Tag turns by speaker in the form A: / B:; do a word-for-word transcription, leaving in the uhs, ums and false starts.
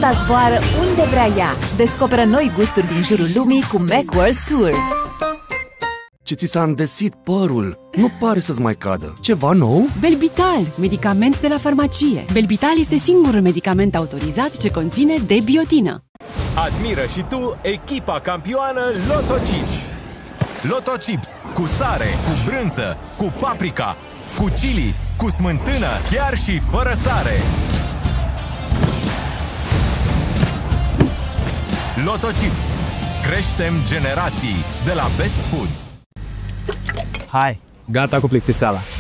A: Viața zboară unde vrea ea. Descoperă noi gusturi din jurul lumii cu Macworld Tour.
B: Ce ți s-a îndesit părul? Nu pare să-ți mai cadă. Ceva nou?
C: Belbital, medicament de la farmacie. Belbital este singurul medicament autorizat ce conține debiotină.
D: Admiră și tu echipa campioană Lotto Chips. Lotto Chips, cu sare, cu brânză, cu paprika, cu chili, cu smântână, chiar și fără sare. Lotto Chips. Creștem generații de la Best Foods.
E: Hai, gata cu plictiseala.